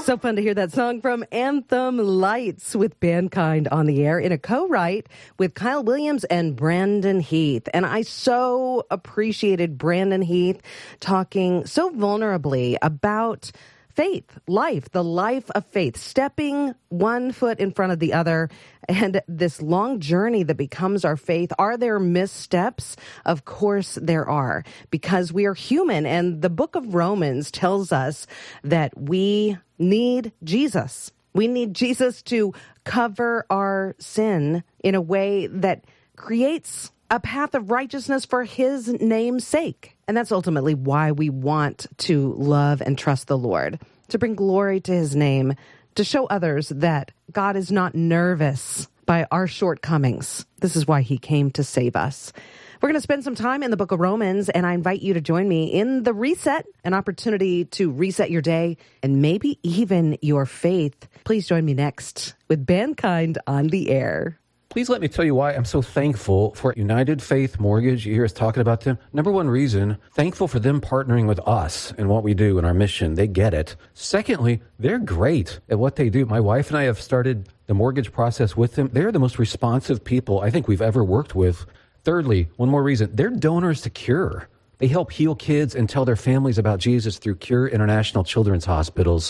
So fun to hear that song from Anthem Lights with Bandkind on the air in a co-write with Kyle Williams and Brandon Heath. And I so appreciated Brandon Heath talking so vulnerably about faith, life, the life of faith, stepping one foot in front of the other, and this long journey that becomes our faith. Are there missteps? Of course there are, because we are human, and the book of Romans tells us that we need Jesus. We need Jesus to cover our sin in a way that creates a path of righteousness for his name's sake. And that's ultimately why we want to love and trust the Lord, to bring glory to his name, to show others that God is not nervous by our shortcomings. This is why he came to save us. We're going to spend some time in the book of Romans, and I invite you to join me in the reset, an opportunity to reset your day and maybe even your faith. Please join me next with Bandkind on the air. Please let me tell you why I'm so thankful for United Faith Mortgage. You hear us talking about them. Number one reason, thankful for them partnering with us in what we do in our mission. They get it. Secondly, they're great at what they do. My wife and I have started the mortgage process with them. They're the most responsive people I think we've ever worked with. Thirdly, one more reason, they're donors to Cure. They help heal kids and tell their families about Jesus through Cure International Children's Hospitals.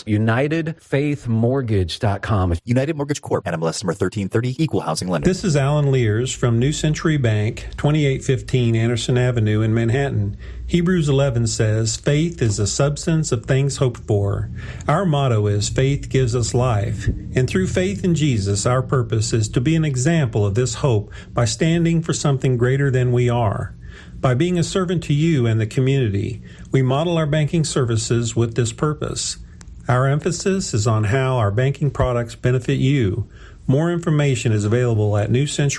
UnitedFaithMortgage.com. United Mortgage Corp. NMLS number 1330, Equal Housing Lender. This is Alan Lears from New Century Bank, 2815 Anderson Avenue in Manhattan. Hebrews 11 says, faith is the substance of things hoped for. Our motto is, faith gives us life. And through faith in Jesus, our purpose is to be an example of this hope by standing for something greater than we are. By being a servant to you and the community, we model our banking services with this purpose. Our emphasis is on how our banking products benefit you. More information is available at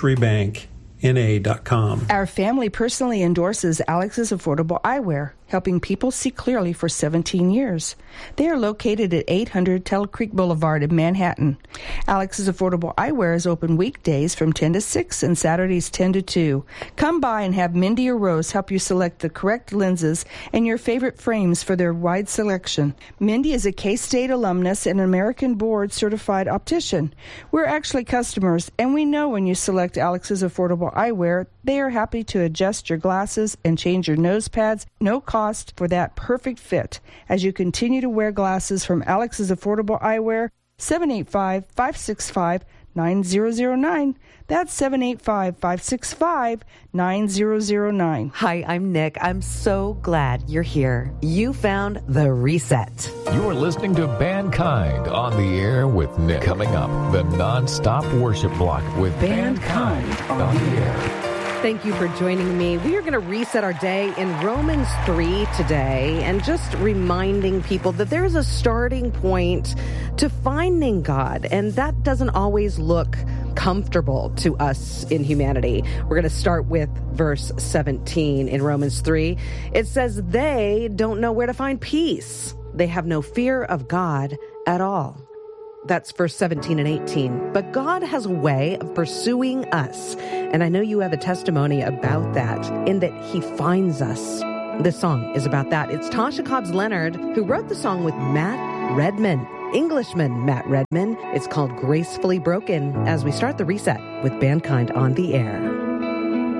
newcenturybankna.com. Our family personally endorses Alex's Affordable Eyewear, helping people see clearly for 17 years. They are located at 800 Tuttle Creek Boulevard in Manhattan. Alex's Affordable Eyewear is open weekdays from 10 to 6 and Saturdays 10 to 2. Come by and have Mindy or Rose help you select the correct lenses and your favorite frames for their wide selection. Mindy is a K-State alumnus and American Board certified optician. We're actually customers, and we know when you select Alex's Affordable Eyewear, they are happy to adjust your glasses and change your nose pads, no cost for that perfect fit. As you continue to wear glasses from Alex's Affordable Eyewear, 785-565-9009. That's 785-565-9009. Hi, I'm Nick. I'm so glad you're here. You found the reset. You're listening to Bandkind on the air with Nick. Coming up, the non-stop worship block with Bandkind on the air. Thank you for joining me. We are going to reset our day in Romans 3 today, and just reminding people that there is a starting point to finding God, and that doesn't always look comfortable to us in humanity. We're going to start with verse 17 in Romans 3. It says, they don't know where to find peace. They have no fear of God at all. That's verse 17 and 18. But God has a way of pursuing us. And I know you have a testimony about that, in that he finds us. This song is about that. It's Tasha Cobbs Leonard who wrote the song with Matt Redman, Englishman Matt Redman. It's called Gracefully Broken, as we start the reset with Bandkind on the air.